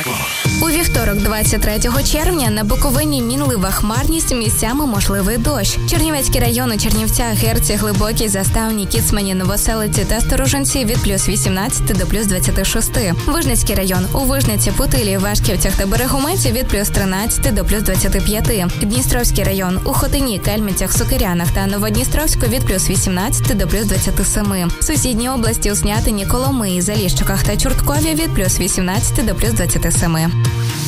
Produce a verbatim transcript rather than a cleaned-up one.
У вівторок, двадцять третього червня, на Буковині мінлива хмарність, місцями можливий дощ. Чернівецький район у Чернівцях, Герці, Глибокій, Заставні, Кіцмані, Новоселиці та Сторожинці від плюс вісімнадцяти до плюс двадцяти шести. Вижницький район у Вижниці, Путилі, Вашківцях та Берегометі від плюс тринадцяти до плюс двадцяти п'яти. Дністровський район у Хотині, Кельменцях, Сокирянах та Новодністровську від плюс вісімнадцяти до плюс двадцяти семи. Сусідні області у Снятині, Коломиї, Заліщиках та Чорткові від плюс вісімнадцяти до плюс двадцяти семи.